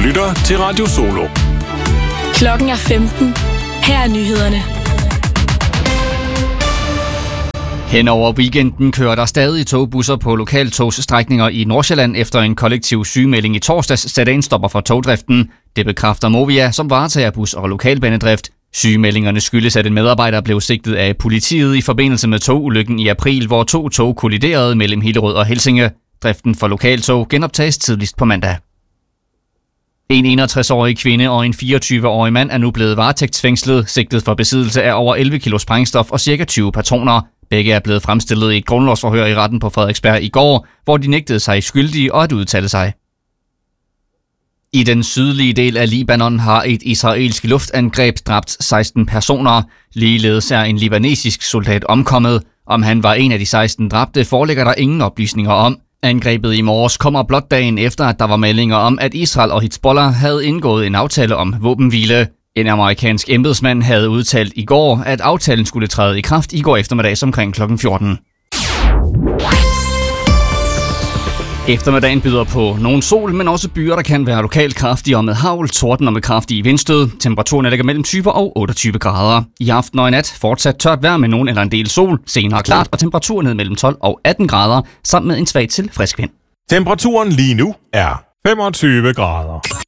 lytter til Radio Solo. Klokken er 15. Her er nyhederne. Hen over weekenden kører der stadig togbusser på lokaltogsstrækninger i Nordsjælland efter en kollektiv sygemelding i torsdags satte en stopper for togdriften. Det bekræfter Movia, som varetager bus- og lokalbanedrift. Sygemeldingerne skyldes, at en medarbejder blev sigtet af politiet i forbindelse med togulykken i april, hvor 2 tog kolliderede mellem Hillerød og Helsinge. Driften for lokaltog genoptages tidligst på mandag. En 61-årig kvinde og en 24-årig mand er nu blevet varetægtsfængslet, sigtet for besiddelse af over 11 kilo sprængstof og ca. 20 patroner. Begge er blevet fremstillet i et grundlovsforhør i retten på Frederiksberg i går, hvor de nægtede sig skyldige og at udtale sig. I den sydlige del af Libanon har et israelsk luftangreb dræbt 16 personer. Ligeledes er en libanesisk soldat omkommet. Om han var en af de 16 dræbte, foreligger der ingen oplysninger om. Angrebet i morges kommer blot dagen efter, at der var meldinger om, at Israel og Hizbollah havde indgået en aftale om våbenhvile. En amerikansk embedsmand havde udtalt i går, at aftalen skulle træde i kraft i går eftermiddag omkring kl. 14. Eftermiddagen byder på nogle sol, men også byer, der kan være lokalt kraftige og med hagl, torden og med kraftige vindstød. Temperaturen ligger mellem 20 og 28 grader. I aften og i nat fortsat tørt vejr med nogen eller en del sol, senere klart og temperaturen ned mellem 12 og 18 grader, sammen med en svag til frisk vind. Temperaturen lige nu er 25 grader.